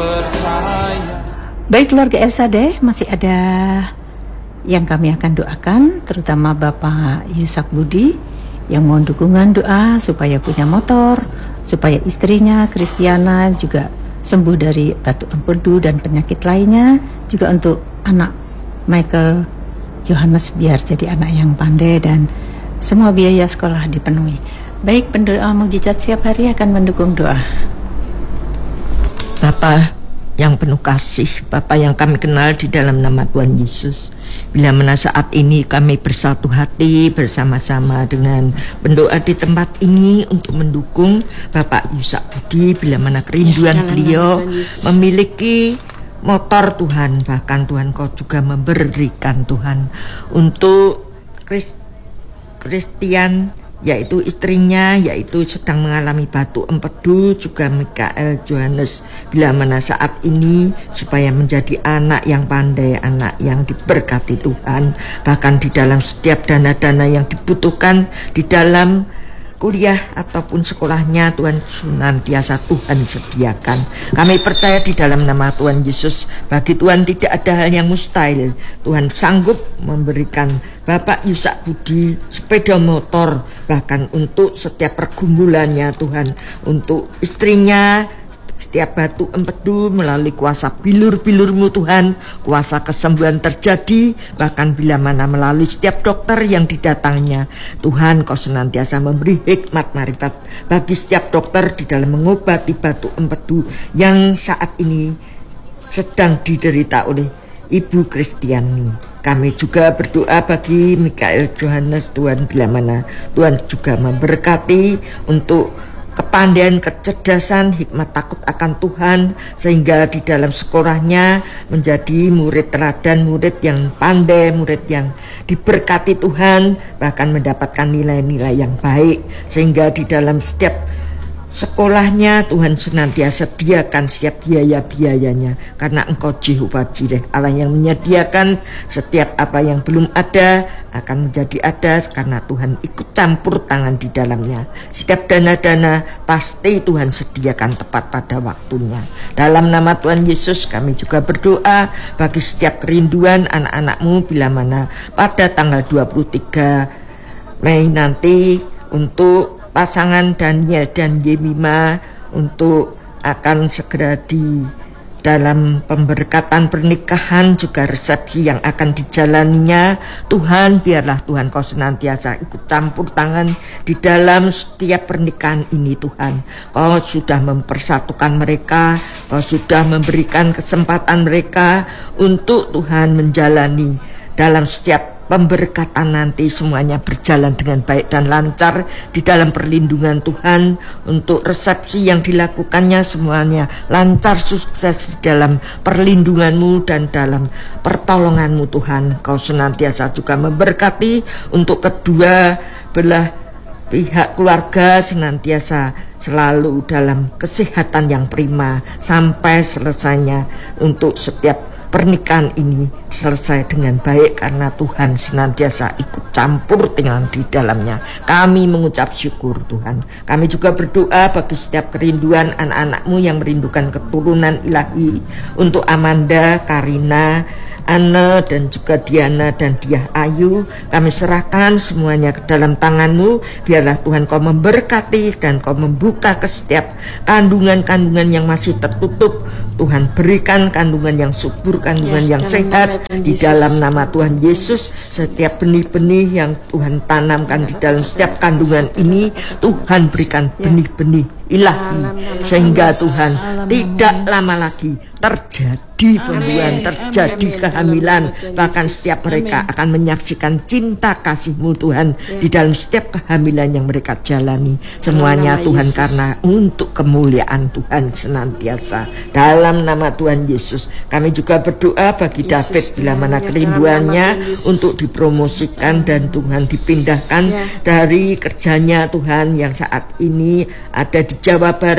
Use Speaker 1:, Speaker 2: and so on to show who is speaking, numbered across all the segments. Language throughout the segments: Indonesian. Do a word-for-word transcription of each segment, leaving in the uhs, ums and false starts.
Speaker 1: percaya.
Speaker 2: Baik keluarga Elsade, masih ada yang kami akan doakan, terutama Bapak Yusak Budi yang mohon dukungan doa supaya punya motor, supaya istrinya Kristiana juga sembuh dari batuk empedu dan penyakit lainnya, juga untuk anak Michael Yohanes biar jadi anak yang pandai dan semua biaya sekolah dipenuhi. Baik, pendoa mujizat setiap hari akan mendukung doa.
Speaker 3: Bapa yang penuh kasih, Bapa yang kami kenal di dalam nama Tuhan Yesus, bila mana saat ini kami bersatu hati bersama-sama dengan pendoa di tempat ini untuk mendukung Bapak Yusak Budi, bila mana kerinduan ya, beliau memiliki motor Tuhan, bahkan Tuhan Kau juga memberikan Tuhan untuk Christian, yaitu istrinya, yaitu sedang mengalami batuk empedu, juga Michael Yohanes, bila mana saat ini supaya menjadi anak yang pandai, anak yang diberkati Tuhan, bahkan di dalam setiap dana-dana yang dibutuhkan di dalam kuliah ataupun sekolahnya, Tuhan senantiasa Tuhan sediakan. Kami percaya di dalam nama Tuhan Yesus, bagi Tuhan tidak ada hal yang mustahil. Tuhan sanggup memberikan Bapak Yusak Budi sepeda motor, bahkan untuk setiap pergumulannya Tuhan, untuk istrinya setiap batuk empedu melalui kuasa bilur-bilur-Mu Tuhan, kuasa kesembuhan terjadi, bahkan bila mana melalui setiap dokter yang didatangnya Tuhan, Kau senantiasa memberi hikmat marifat bagi setiap dokter di dalam mengobati batuk empedu yang saat ini sedang diderita oleh Ibu Kristiani. Kami juga berdoa bagi Michael Yohanes Tuhan, bila mana Tuhan juga memberkati untuk kepandaian, kecerdasan, hikmat takut akan Tuhan, sehingga di dalam sekolahnya menjadi murid teladan, murid yang pandai, murid yang diberkati Tuhan, bahkan mendapatkan nilai-nilai yang baik, sehingga di dalam setiap sekolahnya Tuhan senantiasa sediakan setiap biaya-biayanya, karena Engkau Jehovah Jireh, Allah yang menyediakan setiap apa yang belum ada akan menjadi ada, karena Tuhan ikut campur tangan di dalamnya. Setiap dana-dana pasti Tuhan sediakan tepat pada waktunya. Dalam nama Tuhan Yesus kami juga berdoa bagi setiap kerinduan anak-anak-Mu, bila mana pada tanggal dua puluh tiga Mei nanti untuk pasangan Daniel dan Yemima untuk akan segera di dalam pemberkatan pernikahan, juga resepsi yang akan dijalaninya. Tuhan, biarlah Tuhan Kau senantiasa ikut campur tangan di dalam setiap pernikahan ini Tuhan. Kau sudah mempersatukan mereka, Kau sudah memberikan kesempatan mereka untuk Tuhan menjalani dalam setiap pemberkatan nanti, semuanya berjalan dengan baik dan lancar di dalam perlindungan Tuhan. Untuk resepsi yang dilakukannya semuanya lancar, sukses di dalam perlindungan-Mu dan dalam pertolongan-Mu Tuhan. Kau senantiasa juga memberkati untuk kedua belah pihak keluarga, senantiasa selalu dalam kesehatan yang prima sampai selesainya untuk setiap pernikahan ini selesai dengan baik, karena Tuhan senantiasa ikut campur tangan di dalamnya. Kami mengucap syukur Tuhan. Kami juga berdoa bagi setiap kerinduan anak-anak-Mu yang merindukan keturunan ilahi, untuk Amanda, Karina, Anna, dan juga Diana dan Diah Ayu. Kami serahkan semuanya ke dalam tangan-Mu. Biarlah Tuhan Kau memberkati dan Kau membuka ke setiap kandungan-kandungan yang masih tertutup. Tuhan berikan kandungan yang subur, kandungan ya, yang sehat di dalam nama Tuhan Yesus. Setiap benih-benih yang Tuhan tanamkan di dalam setiap kandungan ini, Tuhan berikan benih-benih ilahi, sehingga Tuhan tidak lama lagi terjadi pembuahan, terjadi kehamilan, bahkan setiap mereka akan menyaksikan cinta kasih-Mu Tuhan di dalam setiap kehamilan yang mereka jalani. Semuanya Tuhan karena untuk kemuliaan Tuhan senantiasa. Dalam nama Tuhan Yesus kami juga berdoa bagi David, bila mana kerinduannya untuk dipromosikan dan Tuhan dipindahkan dari kerjanya Tuhan yang saat ini ada di Jawa Barat,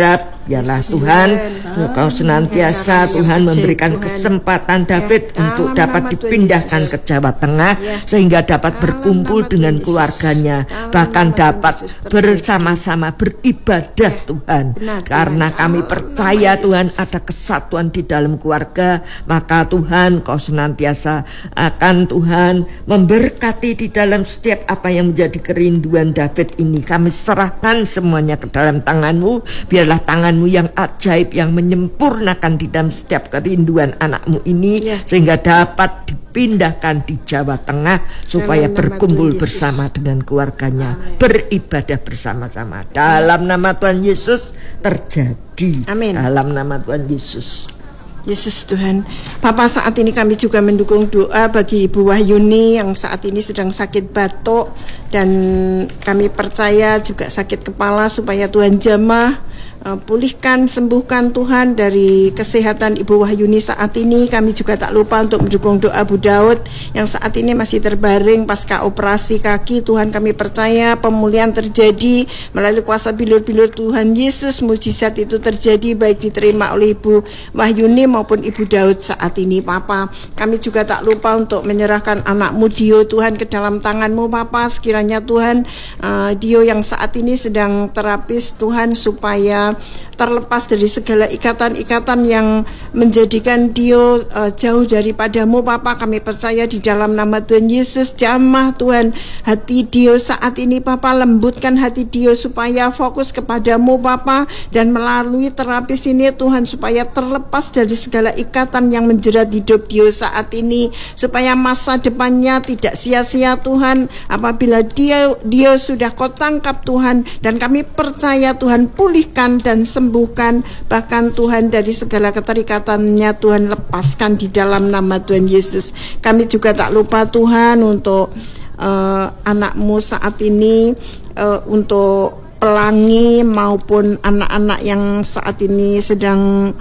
Speaker 3: Biarlah Tuhan, Engkau senantiasa Tuhan memberikan kesempatan David untuk dapat dipindahkan ke Jawa Tengah, sehingga dapat berkumpul dengan keluarganya, bahkan dapat bersama-sama beribadah Tuhan. Karena kami percaya Tuhan ada kesatuan di dalam keluarga, maka Tuhan Kau senantiasa akan Tuhan memberkati di dalam setiap apa yang menjadi kerinduan David ini. Kami serahkan semuanya ke dalam tangan-Mu. Biarlah tangan yang ajaib yang menyempurnakan di dalam setiap kerinduan anakmu ini, ya, sehingga dapat dipindahkan di Jawa Tengah supaya dalam berkumpul bersama dengan keluarganya. Amin. Beribadah bersama-sama dalam nama Tuhan Yesus terjadi. Amin. Dalam nama Tuhan Yesus.
Speaker 1: Yesus Tuhan. Papa, saat ini kami juga mendukung doa bagi Ibu Wahyuni yang saat ini sedang sakit batuk, dan kami percaya juga sakit kepala, supaya Tuhan jamah Uh, pulihkan, sembuhkan Tuhan dari kesehatan Ibu Wahyuni saat ini. Kami juga tak lupa untuk mendukung doa Bu Daud yang saat ini masih terbaring pasca operasi kaki. Tuhan, kami percaya pemulihan terjadi melalui kuasa bilur-bilur Tuhan Yesus. Mujizat itu terjadi, baik diterima oleh Ibu Wahyuni maupun Ibu Daud saat ini. Papa, kami juga tak lupa untuk menyerahkan anakmu Dio Tuhan ke dalam tangan-Mu Papa. Sekiranya Tuhan, uh, Dio yang saat ini sedang terapis Tuhan, supaya terlepas dari segala ikatan-ikatan yang menjadikan Dio uh, jauh daripadamu Papa. Kami percaya di dalam nama Tuhan Yesus, jamah Tuhan hati Dio saat ini Papa. Lembutkan hati Dio supaya fokus kepadamu Papa, dan melalui terapis ini Tuhan, supaya terlepas dari segala ikatan yang menjerat hidup Dio saat ini, supaya masa depannya tidak sia-sia Tuhan apabila Dio, Dio sudah Kau tangkap Tuhan. Dan kami percaya Tuhan, pulihkan dan sembuhkan, bahkan Tuhan dari segala keterikatannya Tuhan lepaskan di dalam nama Tuhan Yesus. Kami juga tak lupa Tuhan untuk uh, anakmu saat ini, uh, untuk pelangi maupun anak-anak yang saat ini sedang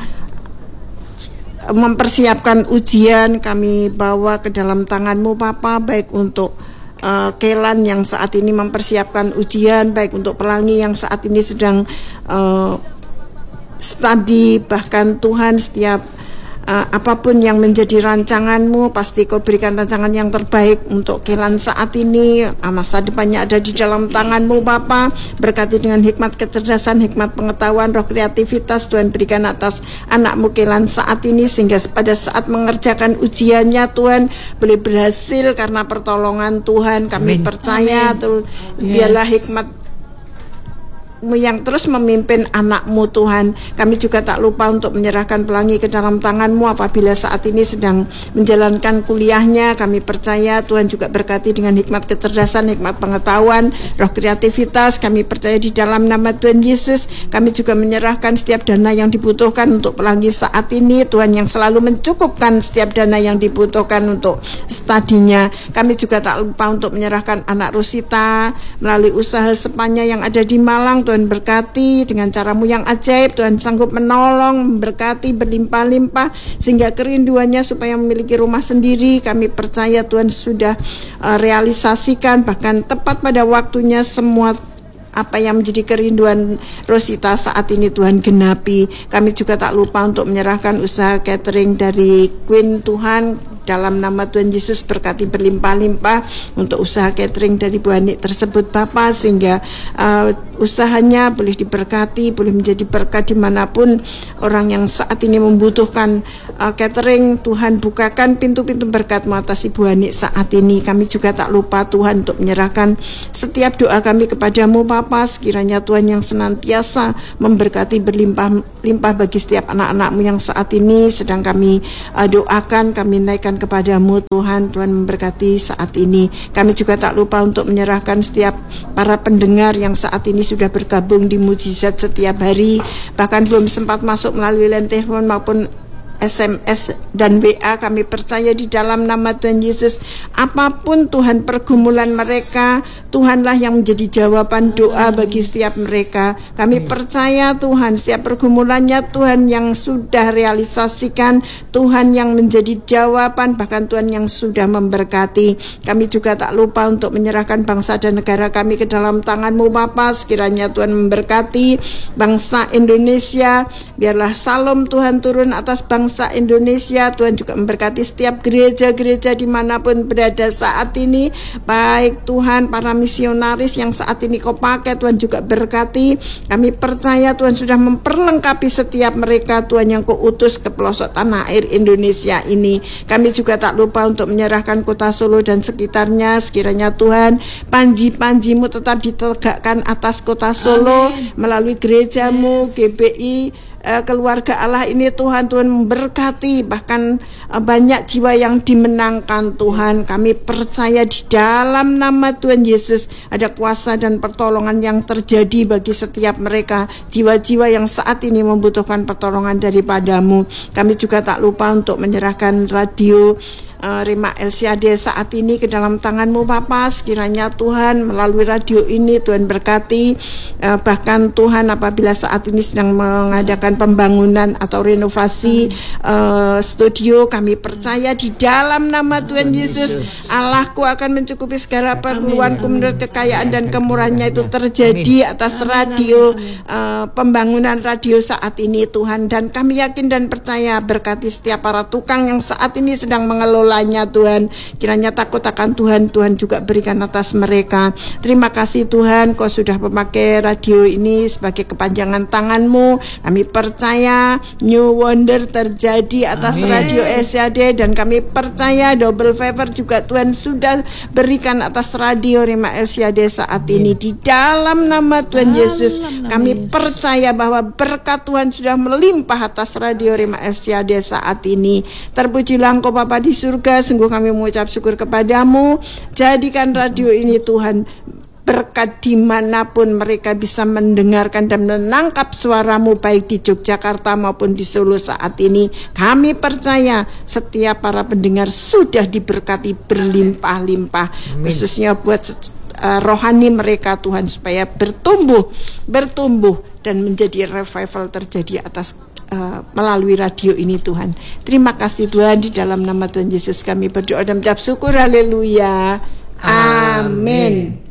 Speaker 1: mempersiapkan ujian. Kami bawa ke dalam tangan-Mu Papa, baik untuk Uh, Kelan yang saat ini mempersiapkan ujian, baik untuk pelangi yang saat ini sedang uh, studi, bahkan Tuhan setiap uh, apapun yang menjadi rancangan-Mu, pasti Kau berikan rancangan yang terbaik untuk Kelan saat ini. Uh, masa depannya ada di dalam tangan-Mu Bapa. Berkati dengan hikmat kecerdasan, hikmat pengetahuan, roh kreativitas Tuhan berikan atas anak-Mu Kelan saat ini, sehingga pada saat mengerjakan ujiannya Tuhan boleh berhasil karena pertolongan Tuhan. Kami Amin. Percaya Tuhan, biarlah yes. hikmat yang terus memimpin anak-Mu Tuhan. Kami juga tak lupa untuk menyerahkan pelangi ke dalam tangan-Mu apabila saat ini sedang menjalankan kuliahnya. Kami percaya Tuhan juga berkati dengan hikmat kecerdasan, hikmat pengetahuan, roh kreativitas. Kami percaya di dalam nama Tuhan Yesus. Kami juga menyerahkan setiap dana yang dibutuhkan untuk pelangi saat ini, Tuhan, yang selalu mencukupkan setiap dana yang dibutuhkan untuk studinya. Kami juga tak lupa untuk menyerahkan anak Rusita melalui usaha sepanya yang ada di Malang. Tuhan berkati dengan cara-Mu yang ajaib. Tuhan sanggup menolong, memberkati berlimpah-limpah sehingga kerinduannya supaya memiliki rumah sendiri. Kami percaya Tuhan sudah uh, realisasikan, bahkan tepat pada waktunya semua apa yang menjadi kerinduan Rosita saat ini Tuhan genapi. Kami juga tak lupa untuk menyerahkan usaha catering dari Queen Tuhan. Dalam nama Tuhan Yesus berkati berlimpah-limpah untuk usaha catering dari Bu Ani tersebut Bapa, sehingga uh, usahanya boleh diberkati, boleh menjadi berkat dimanapun orang yang saat ini membutuhkan uh, catering. Tuhan bukakan pintu-pintu berkat-Mu atas Ibu Ani saat ini. Kami juga tak lupa Tuhan untuk menyerahkan setiap doa kami kepadamu Bapa. Sekiranya Tuhan yang senantiasa memberkati berlimpah-limpah bagi setiap anak-anak-Mu yang saat ini sedang kami uh, doakan, kami naikkan kepadamu Tuhan. Tuhan memberkati saat ini. Kami juga tak lupa untuk menyerahkan setiap para pendengar yang saat ini sudah bergabung di Mujizat setiap hari, bahkan belum sempat masuk melalui line telepon maupun S M S dan W A, kami percaya di dalam nama Tuhan Yesus, apapun Tuhan pergumulan mereka, Tuhanlah yang menjadi jawaban doa bagi setiap mereka. Kami percaya Tuhan, setiap pergumulannya Tuhan yang sudah realisasikan, Tuhan yang menjadi jawaban, bahkan Tuhan yang sudah memberkati. Kami juga tak lupa untuk menyerahkan bangsa dan negara kami ke dalam tangan-Mu Bapa. Sekiranya Tuhan memberkati bangsa Indonesia, biarlah salam Tuhan turun atas bangsa Indonesia. Tuhan juga memberkati setiap gereja-gereja dimanapun berada saat ini. Baik Tuhan, para misionaris yang saat ini Kau pakai, Tuhan juga berkati. Kami percaya Tuhan sudah memperlengkapi setiap mereka, Tuhan yang Kau utus ke pelosok tanah air Indonesia ini. Kami juga tak lupa untuk menyerahkan kota Solo dan sekitarnya. Sekiranya Tuhan, panji-panji-Mu tetap ditegakkan atas kota Solo. Amin. Melalui gereja-Mu, yes. G B I, keluarga Allah ini Tuhan, Tuhan memberkati, bahkan banyak jiwa yang dimenangkan Tuhan. Kami percaya di dalam nama Tuhan Yesus ada kuasa dan pertolongan yang terjadi bagi setiap mereka, jiwa-jiwa yang saat ini membutuhkan pertolongan daripada-Mu. Kami juga tak lupa untuk menyerahkan radio Uh, Rema El Syadeh saat ini ke dalam tangan-Mu Bapa. Sekiranya Tuhan melalui radio ini Tuhan berkati, uh, bahkan Tuhan apabila saat ini sedang mengadakan pembangunan atau renovasi uh, studio, kami percaya di dalam nama Tuhan Yesus, Allahku akan mencukupi segala perluanku menurut kekayaan dan kemurahan-Nya itu terjadi atas radio, uh, pembangunan radio saat ini Tuhan. Dan kami yakin dan percaya, berkati setiap para tukang yang saat ini sedang mengelola Tuhan, kiranya takut akan Tuhan, Tuhan juga berikan atas mereka. Terima kasih Tuhan, Kau sudah memakai radio ini sebagai kepanjangan tangan-Mu. Kami percaya new wonder terjadi atas Amin. Radio El Syadeh, dan kami percaya double favor juga Tuhan sudah berikan atas radio Rema El Syadeh saat Amin. Ini. Di dalam nama Tuhan Yesus, kami percaya bahwa berkat Tuhan sudah melimpah atas radio Rema El Syadeh saat ini. Terpujilah Engkau Bapa di surga. Sungguh kami mengucap syukur kepada-Mu. Jadikan radio ini Tuhan berkat dimanapun mereka bisa mendengarkan dan menangkap suara-Mu, baik di Yogyakarta maupun di Solo saat ini. Kami percaya setiap para pendengar sudah diberkati berlimpah-limpah, khususnya buat uh, rohani mereka Tuhan, supaya bertumbuh, bertumbuh dan menjadi revival terjadi atas Uh, melalui radio ini Tuhan. Terima kasih Tuhan, di dalam nama Tuhan Yesus kami berdoa dan mengucap syukur. Haleluya. Amin.